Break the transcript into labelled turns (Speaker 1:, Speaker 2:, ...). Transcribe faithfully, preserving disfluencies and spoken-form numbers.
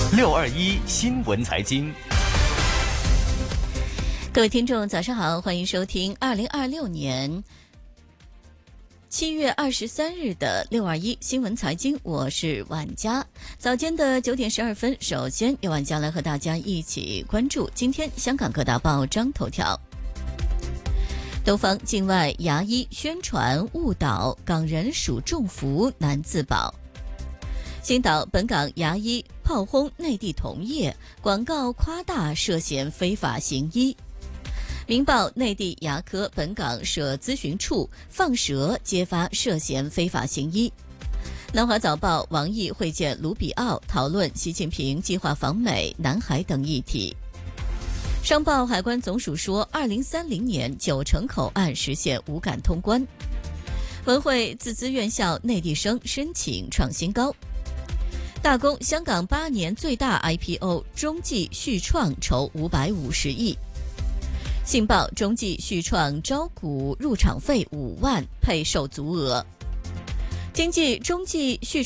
Speaker 1: 六二一新闻财经。
Speaker 2: 各位听众早上好，欢迎收听二零二六年七月二十三日的六二一新闻财经，我是婉佳。早间的九点十二分，首先由婉佳来和大家一起关注今天香港各大报章头条。东方境外牙医宣传误导，港人属重福难自保。星岛本港牙医炮轰内地同业，广告夸大涉嫌非法行医。明报内地牙科本港设咨询处放蛇揭发涉嫌非法行医。南华早报王毅会见卢比奥，讨论习近平计划访美、南海等议题。商报海关总署说，二零三零年九成口岸实现无感通关。文汇自资院校内地生申请创新高。大公香港八年最大 I P O 中纪续创筹五百五十亿。信报中纪续创招股入场费五万，配售足额。经济中纪续